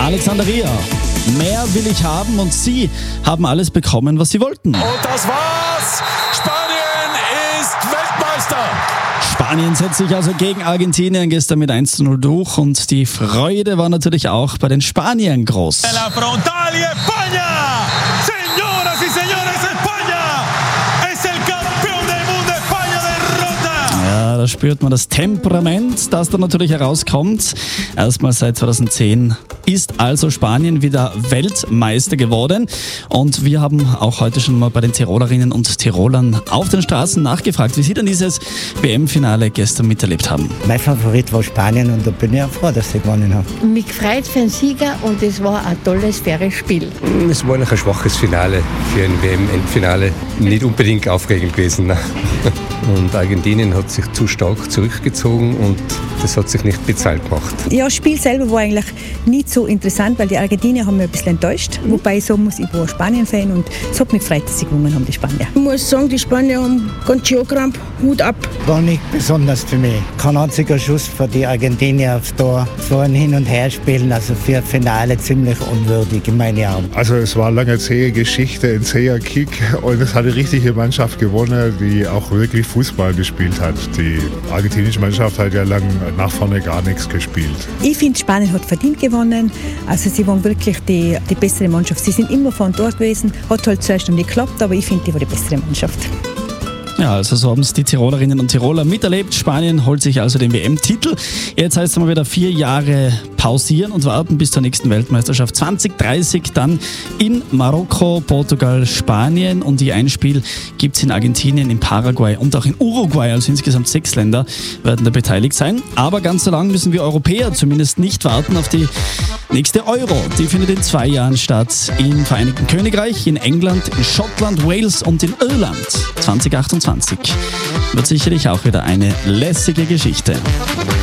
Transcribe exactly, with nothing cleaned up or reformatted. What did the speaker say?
Alexandria. Mehr will ich haben und sie haben alles bekommen, was sie wollten. Und das war's! Spanien ist Weltmeister! Spanien setzt sich also gegen Argentinien gestern mit eins zu null durch und die Freude war natürlich auch bei den Spaniern groß. La frontal y España! Señoras y señores, España es el campeón del mundo, España derrota! Ja, da spürt man das Temperament, das da natürlich herauskommt. Erstmal seit zweitausendzehn ist also Spanien wieder Weltmeister geworden. Und wir haben auch heute schon mal bei den Tirolerinnen und Tirolern auf den Straßen nachgefragt, wie sie denn dieses W M-Finale gestern miterlebt haben. Mein Favorit war Spanien und da bin ich auch froh, dass sie gewonnen haben. Mich gefreut für den Sieger und es war ein tolles, faires Spiel. Es war noch ein schwaches Finale für ein W M-Endfinale. Nicht unbedingt aufregend gewesen. Und Argentinien hat sich zu stark zurückgezogen und das hat sich nicht bezahlt gemacht. Ja, das Spiel selber war eigentlich nicht so interessant, weil die Argentinier haben mich ein bisschen enttäuscht. Mhm. Wobei ich sagen muss, ich war Spanien-Fan und es hat mich gefreut, dass sie gewonnen haben, die Spanier. Ich muss sagen, die Spanier haben ganz schön Krampf, Hut ab. War nicht besonders für mich. Kein einziger Schuss für die Argentinier aufs Tor. Es war ein Hin- und Herspielen, also für ein Finale ziemlich unwürdig in meinen Augen. Also es war eine lange zähe Geschichte, ein zäher Kick und es hat eine richtige Mannschaft gewonnen, die auch wirklich Fußball gespielt hat. Die argentinische Mannschaft hat ja lange nach vorne gar nichts gespielt. Ich finde, Spanien hat verdient gewonnen. Also sie waren wirklich die, die bessere Mannschaft. Sie sind immer von dort gewesen. Hat halt zuerst noch nicht geklappt, aber ich finde, die war die bessere Mannschaft. Ja, also so haben es die Tirolerinnen und Tiroler miterlebt. Spanien holt sich also den W M-Titel. Jetzt heißt es mal wieder vier Jahre pausieren und warten bis zur nächsten Weltmeisterschaft zwanzig dreißig, dann in Marokko, Portugal, Spanien und die Einspiel gibt es in Argentinien, in Paraguay und auch in Uruguay. Also insgesamt sechs Länder werden da beteiligt sein. Aber ganz so lange müssen wir Europäer zumindest nicht warten auf die nächste Euro. Die findet in zwei Jahren statt im Vereinigten Königreich, in England, in Schottland, Wales und in Irland. zwanzig achtundzwanzig wird sicherlich auch wieder eine lässige Geschichte.